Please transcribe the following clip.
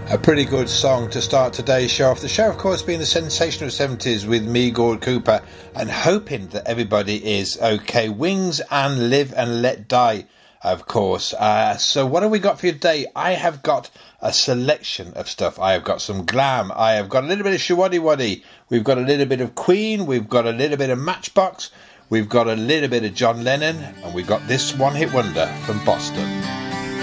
A pretty good song to start today's show off. The show, of course, being the sensational 70s with me, Gord Cooper, and hoping that everybody is okay. Wings and Live and Let Die, of course. So what have we got for you today? I have got a selection of stuff. I have got some glam. I have got a little bit of Showaddy Waddy. We've got a little bit of Queen. We've got a little bit of Matchbox. We've got a little bit of John Lennon. And we've got this one-hit wonder from Boston.